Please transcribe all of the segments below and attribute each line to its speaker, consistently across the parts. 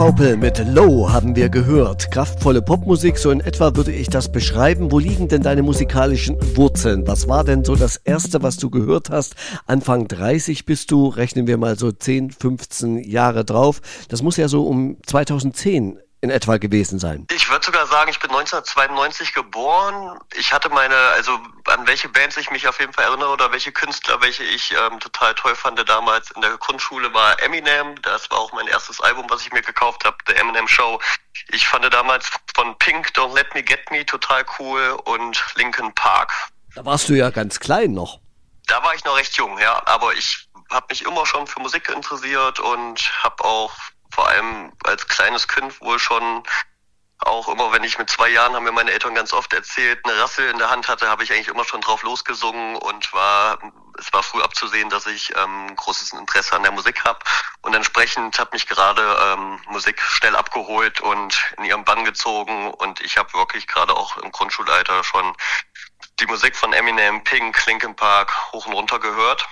Speaker 1: Vaupel mit Low haben wir gehört. Kraftvolle Popmusik, so in etwa würde ich das beschreiben. Wo liegen denn deine musikalischen Wurzeln? Was war denn so das Erste, was du gehört hast? Anfang 30 bist du, rechnen wir mal so 10, 15 Jahre drauf. Das muss ja so um 2010 in etwa gewesen sein.
Speaker 2: Ich würde sogar sagen, ich bin 1992 geboren. Ich hatte also an welche Bands ich mich auf jeden Fall erinnere oder welche Künstler, welche ich total toll fand damals in der Grundschule, war Eminem. Das war auch mein erstes Album, was ich mir gekauft habe, The Eminem Show. Ich fand damals von Pink, Don't Let Me Get Me total cool und Linkin Park.
Speaker 1: Da warst du ja ganz klein noch.
Speaker 2: Da war ich noch recht jung, ja. Aber ich habe mich immer schon für Musik interessiert und habe auch vor allem als kleines Kind wohl schon auch immer, wenn ich mit 2 Jahren, haben mir meine Eltern ganz oft erzählt, eine Rassel in der Hand hatte, habe ich eigentlich immer schon drauf losgesungen und es war früh abzusehen, dass ich großes Interesse an der Musik habe und entsprechend hat mich gerade Musik schnell abgeholt und in ihren Bann gezogen und ich habe wirklich gerade auch im Grundschulalter schon die Musik von Eminem, Pink, Linkin Park hoch und runter gehört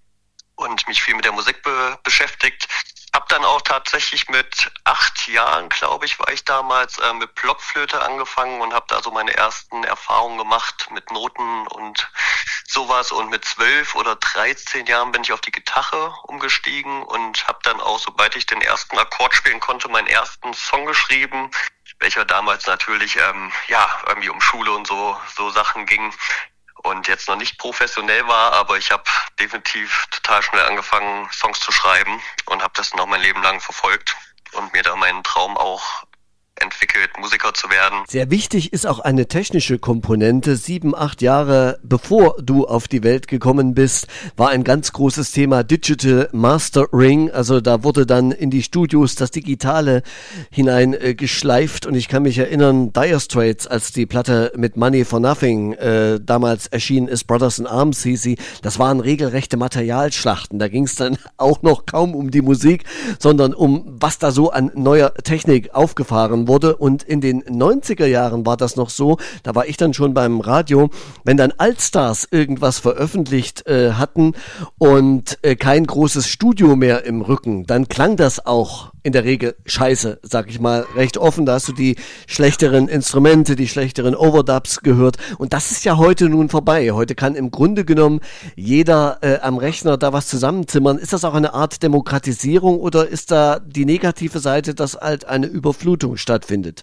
Speaker 2: und mich viel mit der Musik beschäftigt. Hab dann auch tatsächlich mit 8 Jahren, glaube ich, war ich damals mit Blockflöte angefangen und habe da so meine ersten Erfahrungen gemacht mit Noten und sowas. Und mit 12 oder 13 Jahren bin ich auf die Gitarre umgestiegen und habe dann auch, sobald ich den ersten Akkord spielen konnte, meinen ersten Song geschrieben, welcher damals natürlich irgendwie um Schule und so Sachen ging. Und jetzt noch nicht professionell war, aber ich habe definitiv total schnell angefangen, Songs zu schreiben und habe das noch mein Leben lang verfolgt und mir da meinen Traum auch entwickelt, Musiker zu werden.
Speaker 1: Sehr wichtig ist auch eine technische Komponente. 7, 8 Jahre bevor du auf die Welt gekommen bist, war ein ganz großes Thema Digital Mastering. Also da wurde dann in die Studios das Digitale hinein geschleift und ich kann mich erinnern, Dire Straits, als die Platte mit Money for Nothing damals erschienen ist, Brothers in Arms hieß sie, das waren regelrechte Materialschlachten. Da ging es dann auch noch kaum um die Musik, sondern um was da so an neuer Technik aufgefahren wurde. Und in den 90er Jahren war das noch so, da war ich dann schon beim Radio, wenn dann Altstars irgendwas veröffentlicht hatten und kein großes Studio mehr im Rücken, dann klang das auch in der Regel scheiße, sag ich mal, recht offen. Da hast du die schlechteren Instrumente, die schlechteren Overdubs gehört. Und das ist ja heute nun vorbei. Heute kann im Grunde genommen jeder am Rechner da was zusammenzimmern. Ist das auch eine Art Demokratisierung oder ist da die negative Seite, dass halt eine Überflutung stattfindet?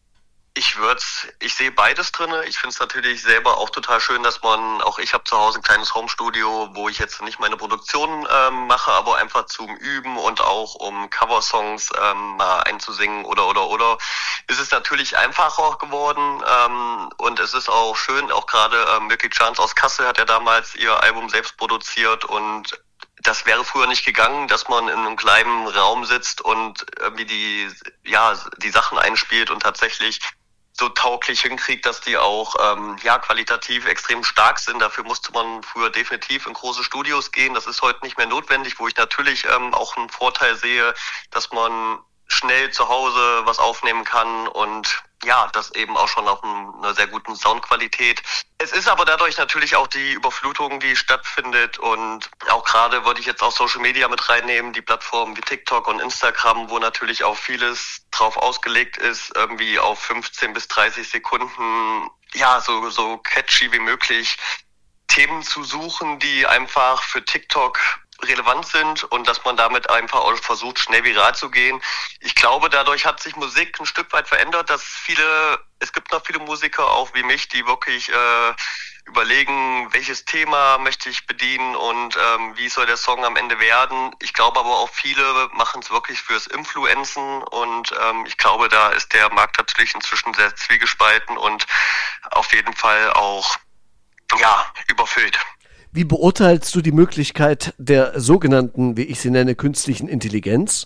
Speaker 2: Ich sehe beides drinne. Ich finde es natürlich selber auch total schön, dass ich habe zu Hause ein kleines Homestudio, wo ich jetzt nicht meine Produktion mache, aber einfach zum Üben und auch um Coversongs mal einzusingen oder ist es natürlich einfacher geworden und es ist auch schön, auch gerade Milky Chance aus Kassel hat ja damals ihr Album selbst produziert und das wäre früher nicht gegangen, dass man in einem kleinen Raum sitzt und irgendwie die Sachen einspielt und tatsächlich so tauglich hinkriegt, dass die auch qualitativ extrem stark sind. Dafür musste man früher definitiv in große Studios gehen. Das ist heute nicht mehr notwendig, wo ich natürlich auch einen Vorteil sehe, dass man schnell zu Hause was aufnehmen kann und das eben auch schon auf einer sehr guten Soundqualität. Es ist aber dadurch natürlich auch die Überflutung, die stattfindet und auch gerade würde ich jetzt auch Social Media mit reinnehmen, die Plattformen wie TikTok und Instagram, wo natürlich auch vieles drauf ausgelegt ist, irgendwie auf 15 bis 30 Sekunden, so catchy wie möglich Themen zu suchen, die einfach für TikTok relevant sind und dass man damit einfach auch versucht, schnell viral zu gehen. Ich glaube, dadurch hat sich Musik ein Stück weit verändert, dass es gibt noch viele Musiker, auch wie mich, die wirklich überlegen, welches Thema möchte ich bedienen und wie soll der Song am Ende werden. Ich glaube aber auch viele machen es wirklich fürs Influenzen und ich glaube, da ist der Markt natürlich inzwischen sehr zwiegespalten und auf jeden Fall auch überfüllt.
Speaker 1: Wie beurteilst du die Möglichkeit der sogenannten, wie ich sie nenne, künstlichen Intelligenz?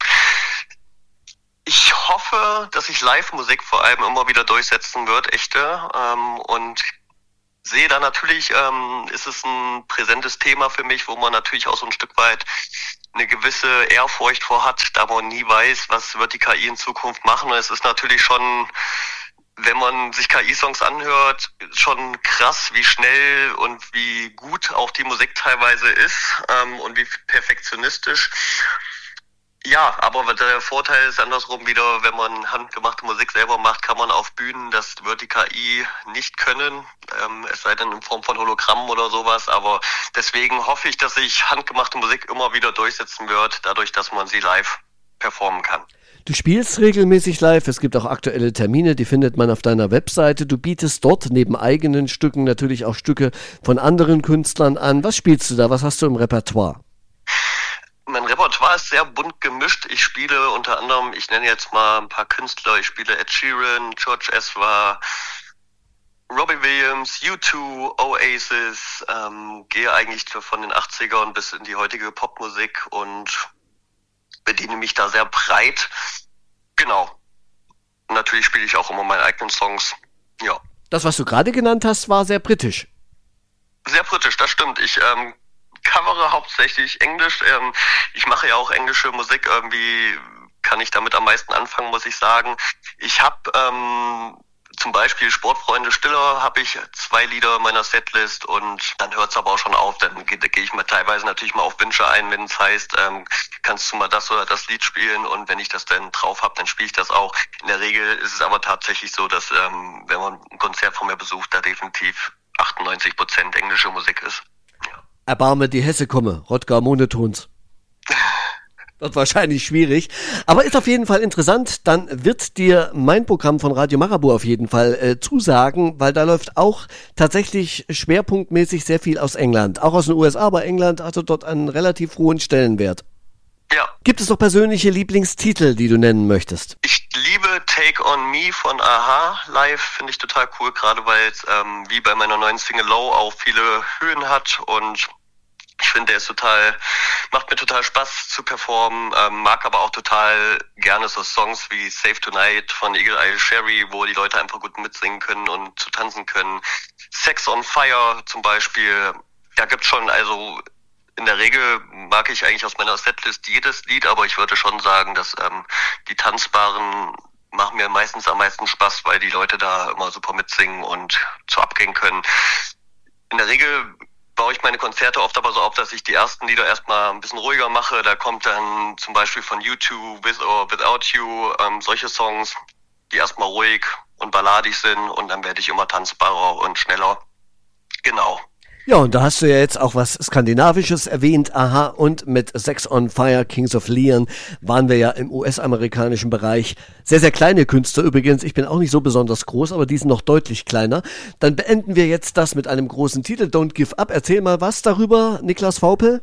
Speaker 2: Ich hoffe, dass sich Live-Musik vor allem immer wieder durchsetzen wird, echte. Und sehe da natürlich, ist es ein präsentes Thema für mich, wo man natürlich auch so ein Stück weit eine gewisse Ehrfurcht vor hat, da man nie weiß, was wird die KI in Zukunft machen. Es ist natürlich schon, wenn man sich KI-Songs anhört, schon krass, wie schnell und wie gut auch die Musik teilweise ist und wie perfektionistisch. Ja, aber der Vorteil ist andersrum wieder, wenn man handgemachte Musik selber macht, kann man auf Bühnen, das wird die KI nicht können, es sei denn in Form von Hologrammen oder sowas, aber deswegen hoffe ich, dass sich handgemachte Musik immer wieder durchsetzen wird, dadurch, dass man sie live performen kann.
Speaker 1: Du spielst regelmäßig live, es gibt auch aktuelle Termine, die findet man auf deiner Webseite. Du bietest dort neben eigenen Stücken natürlich auch Stücke von anderen Künstlern an. Was spielst du da? Was hast du im Repertoire?
Speaker 2: Mein Repertoire ist sehr bunt gemischt. Ich spiele unter anderem, ich nenne jetzt mal ein paar Künstler, ich spiele Ed Sheeran, George Ezra, Robbie Williams, U2, Oasis, gehe eigentlich von den 80ern bis in die heutige Popmusik und bediene mich da sehr breit. Genau. Natürlich spiele ich auch immer meine eigenen Songs. Ja.
Speaker 1: Das, was du gerade genannt hast, war sehr britisch.
Speaker 2: Sehr britisch, das stimmt. Ich covere hauptsächlich Englisch. Ich mache ja auch englische Musik. Irgendwie kann ich damit am meisten anfangen, muss ich sagen. Ich habe zum Beispiel Sportfreunde Stiller, habe ich 2 Lieder meiner Setlist und dann hört es aber auch schon auf. Dann gehe ich mal teilweise natürlich mal auf Wünsche ein, wenn es heißt, kannst du mal das oder das Lied spielen, und wenn ich das dann drauf habe, dann spiele ich das auch. In der Regel ist es aber tatsächlich so, dass wenn man ein Konzert von mir besucht, da definitiv 98% englische Musik ist. Ja.
Speaker 1: Erbarme die Hesse komme, Rodger Monotons. Wird wahrscheinlich schwierig, aber ist auf jeden Fall interessant. Dann wird dir mein Programm von Radio Marabout auf jeden Fall zusagen, weil da läuft auch tatsächlich schwerpunktmäßig sehr viel aus England. Auch aus den USA, aber England hatte dort einen relativ hohen Stellenwert.
Speaker 2: Ja.
Speaker 1: Gibt es noch persönliche Lieblingstitel, die du nennen möchtest?
Speaker 2: Ich liebe Take On Me von a-ha live, finde ich total cool, gerade weil es wie bei meiner neuen Single Low auch viele Höhen hat, und ich finde, der ist macht mir total Spaß zu performen, mag aber auch total gerne so Songs wie Save Tonight von Eagle Eye Cherry, wo die Leute einfach gut mitsingen können und zu tanzen können. Sex on Fire zum Beispiel, da gibt's schon, also in der Regel mag ich eigentlich aus meiner Setlist jedes Lied, aber ich würde schon sagen, dass die tanzbaren machen mir meistens am meisten Spaß, weil die Leute da immer super mitsingen und so abgehen können. In der Regel baue ich meine Konzerte oft aber so auf, dass ich die ersten Lieder erstmal ein bisschen ruhiger mache. Da kommt dann zum Beispiel von U2, With or Without You, solche Songs, die erstmal ruhig und balladig sind, und dann werde ich immer tanzbarer und schneller. Genau.
Speaker 1: Ja, und da hast du ja jetzt auch was Skandinavisches erwähnt, a-ha, und mit Sex on Fire, Kings of Leon waren wir ja im US-amerikanischen Bereich. Sehr, sehr kleine Künstler übrigens. Ich bin auch nicht so besonders groß, aber die sind noch deutlich kleiner. Dann beenden wir jetzt das mit einem großen Titel, Don't Give Up. Erzähl mal was darüber, Niklas Vaupel.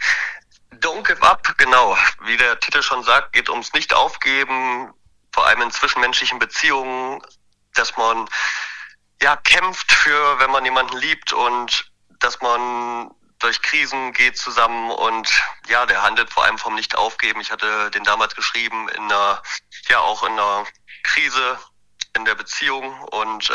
Speaker 2: Don't Give Up, genau. Wie der Titel schon sagt, geht ums Nicht-Aufgeben, vor allem in zwischenmenschlichen Beziehungen, dass man ja kämpft für, wenn man jemanden liebt, und dass man durch Krisen geht zusammen, und ja, der handelt vor allem vom Nicht-Aufgeben. Ich hatte den damals geschrieben auch in einer Krise in der Beziehung, und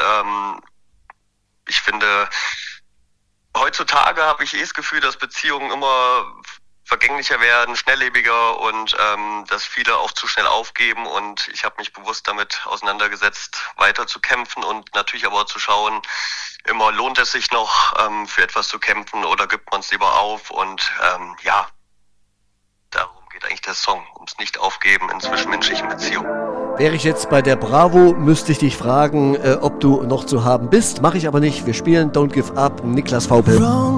Speaker 2: ich finde, heutzutage habe ich das Gefühl, dass Beziehungen immer vergänglicher werden, schnelllebiger, und dass viele auch zu schnell aufgeben, und ich habe mich bewusst damit auseinandergesetzt, weiter zu kämpfen und natürlich aber auch zu schauen, immer lohnt es sich noch für etwas zu kämpfen oder gibt man es lieber auf, und darum geht eigentlich der Song, ums Nicht-Aufgeben in zwischenmenschlichen Beziehungen.
Speaker 1: Wäre ich jetzt bei der Bravo, müsste ich dich fragen, ob du noch zu haben bist. Mache ich aber nicht. Wir spielen Don't Give Up, Niklas Vaupel.